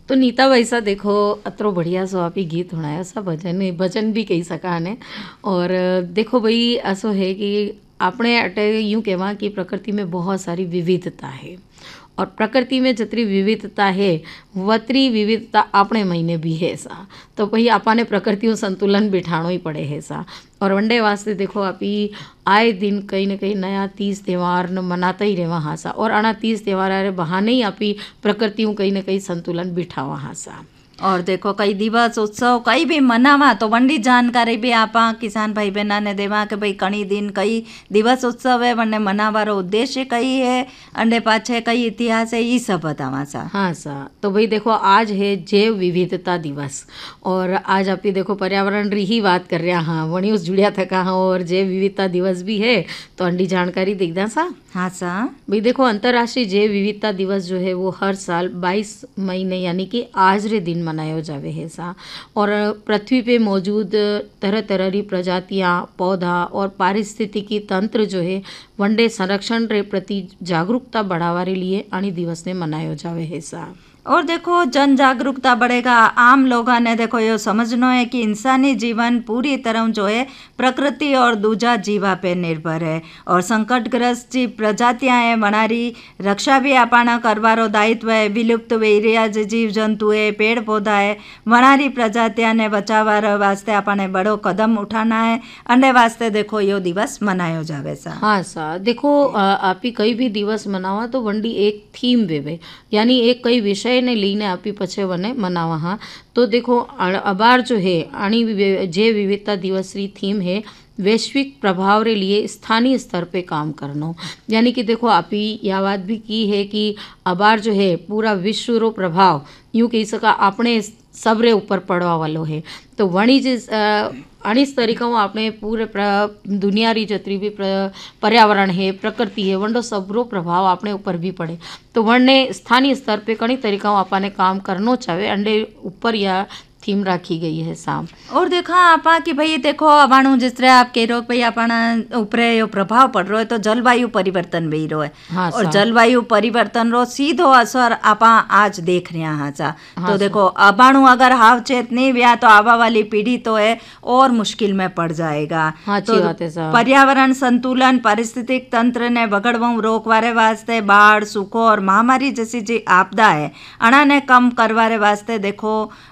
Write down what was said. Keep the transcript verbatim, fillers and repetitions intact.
तो नीता भाई सा देखो अतरो बढ़िया सो आप ही गीत सुनाया सा भजन भजन भी कही सका ने। और देखो भाई ऐसो है कि આપણે अटे यूँ कहवा कि प्रकृति में बहुत सारी विविधता है और प्रकृति में जितनी विविधता है वतरी विविधता अपने महीने भी है सा। तो भाई आपाने प्रकृति में संतुलन बिठाना ही पड़े है सा। और वनडे वास्ते देखो आप ही आए दिन कहीं ना कहीं नया तीज त्यौहार न मनाता ही रहवा हाँ सा। और आना तीज त्यौहार बहाने ही आप ही प्रकृति में कहीं ना कहीं संतुलन बिठावा हाँ सा। और देखो कई दिवस उत्सव कई भी मनावा तो वंडी जानकारी भी आपा किसान भाई बहना ने देवा कि भाई कई दिन कई दिवस उत्सव है वन्ने मनावारो उद्देश्य कई है अंडे पाछे कई इतिहास है ये सब बतावा सा। हाँ सा। तो भाई देखो आज है जैव विविधता दिवस और आज आप ही देखो पर्यावरण री ही बात कर रहे हाँ वणी उस जुड़िया थका हाँ और जैव विविधता दिवस भी है तो अंडी जानकारी दिखदा सा। हाँ सा भाई देखो अंतर्राष्ट्रीय जैव विविधता दिवस जो है वो हर साल बाईस मई ने यानी कि आज रे दिन मनायो जावे है सा। और पृथ्वी पे मौजूद तरह तरह की प्रजातियां पौधा और पारिस्थितिकी तंत्र जो है वनडे संरक्षण रे प्रति जागरूकता बढ़ावा रे लिए आनी दिवस ने मनायो जावे है सा। और देखो जन जागरूकता बढ़ेगा आम लोगों ने देखो ये समझना है कि इंसानी जीवन पूरी तरह जो है प्रकृति और दूजा जीवा पे निर्भर है और संकटग्रस्त जी प्रजातियां है वनारी रक्षा भी आपाना करवारो दायित्व है। विलुप्त वेरिया जीव जंतु है पेड़ पौधा है वनारी प्रजातियां ने बचावार वास्ते आपाने बड़ो कदम उठाना है अंडे वास्ते देखो यो दिवस मनायो जावे सा। हाँ सा देखो आप ही कई भी दिवस मनावा तो वंडी एक थीम वेवे यानी एक कई विषय ने लीने आपी पछे वने मनावा हाँ। तो देखो अबार जो है आनी जैव विविधता दिवस री थीम है वैश्विक प्रभाव रे लिए स्थानीय स्तर पे काम करना। यानी कि देखो आप ही यह बात भी की है कि अबार जो है पूरा विश्व रो प्रभाव यूँ कही सका अपने सबरे ऊपर पड़वा वालो है। तो वणी जिस अणिस तरीका आपने पूरे दुनिया री जतरी भी पर्यावरण है प्रकृति है वंडो सबरो प्रभाव अपने ऊपर भी पड़े। तो वनने स्थानीय स्तर पे कई तरीका आपने काम करना चाहे अंडे ऊपर या थीम रखी गई है साम। और देखा आपा कि भाई देखो अबाणु जिस तरह आप कह रहे हो भाई अपना ऊपर यो प्रभाव पड़ रहा है तो जलवायु परिवर्तन भी रहा है। हाँ और जलवायु परिवर्तन रो सीधो असर आपा आज देख रहे हैं हाँ। हाँ तो देखो अबाणु अगर हावचेत नहीं हुआ तो आवा वाली पीढ़ी तो है और मुश्किल में पड़ जाएगा। हाँ तो पर्यावरण संतुलन पारिस्थितिक तंत्र ने बगड़वा रोकवारे वास्ते बाढ़ सूखो और महामारी जैसी जी आपदा है अणा ने कम करवारे वास्ते देखो